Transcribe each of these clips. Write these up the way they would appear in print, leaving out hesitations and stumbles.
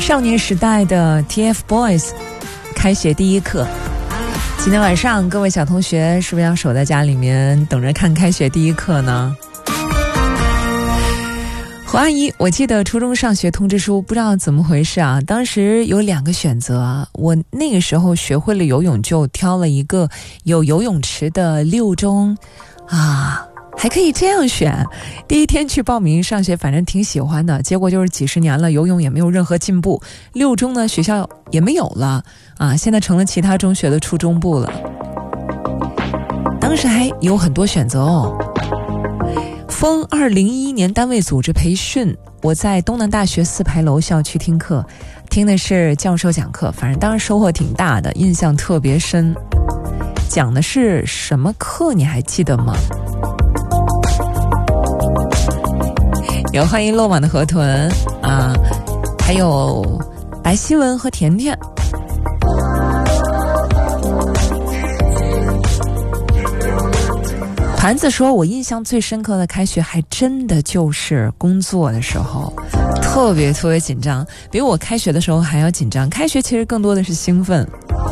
少年时代的 TFBOYS 开学第一课。今天晚上各位小同学是不是要守在家里面等着看开学第一课呢？胡阿姨，我记得初中上学通知书不知道怎么回事啊，当时有2个选择，我那个时候学会了游泳，就挑了一个有游泳池的6中啊，还可以这样选。第一天去报名上学，反正挺喜欢的，结果就是几十年了，游泳也没有任何进步。6中呢，学校也没有了啊，现在成了其他中学的初中部了。当时还有很多选择哦。逢2011年单位组织培训，我在东南大学4排楼校区听课，听的是教授讲课，反正当时收获挺大的，印象特别深。讲的是什么课你还记得吗？有欢迎落网的河豚啊，还有白希文和甜甜。盘子说，我印象最深刻的开学还真的就是工作的时候，特别紧张，比我开学的时候还要紧张。开学其实更多的是兴奋。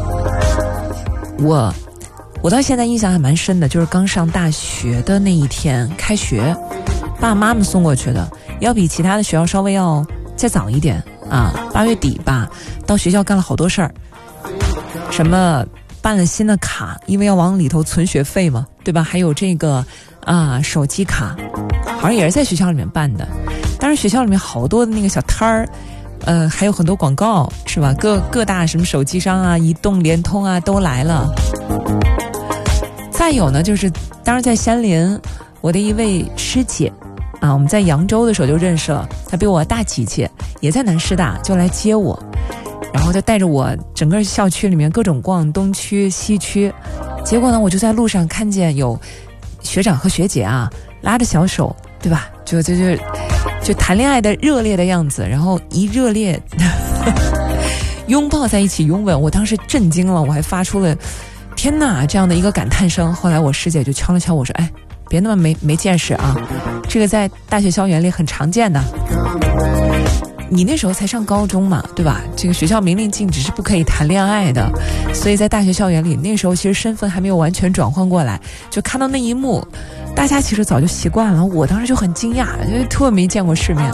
我到现在印象还蛮深的，就是刚上大学的那一天开学，爸妈们送过去的，要比其他的学校稍微要再早一点啊，8月底吧，到学校干了好多事儿，什么办了新的卡，因为要往里头存学费嘛，对吧？还有这个手机卡，好像也是在学校里面办的。当然学校里面好多的那个小摊儿，还有很多广告，是吧？各大什么手机商啊、移动、联通啊都来了。再有呢，就是当时在山林，我的一位师姐啊，我们在扬州的时候就认识了，她比我大几届，也在南师大，就来接我。然后就带着我整个校区里面各种逛，东区西区。结果呢，我就在路上看见有学长和学姐啊拉着小手，对吧？就谈恋爱的热烈的样子，然后一热烈拥抱在一起拥吻，我当时震惊了，我还发出了天哪这样的一个感叹声。后来我师姐就敲了敲我说，哎，别那么没见识啊，这个在大学校园里很常见的。你那时候才上高中嘛，对吧？这个学校明令禁止是不可以谈恋爱的，所以在大学校园里，那时候其实身份还没有完全转换过来，就看到那一幕，大家其实早就习惯了，我当时就很惊讶，因为特没见过世面。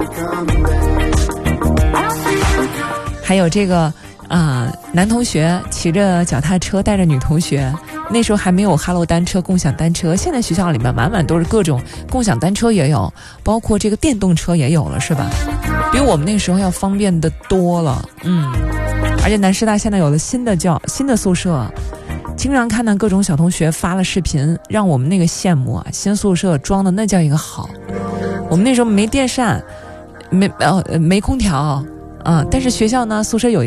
还有这个男同学骑着脚踏车带着女同学，那时候还没有哈罗单车、共享单车，现在学校里面满都是各种共享单车也有，包括这个电动车也有了，是吧？比我们那个时候要方便的多了，而且南师大现在有了新的宿舍，经常看到各种小同学发了视频，让我们那个羡慕啊，新宿舍装的那叫一个好。我们那时候没电扇，没空调啊，但是学校呢宿舍有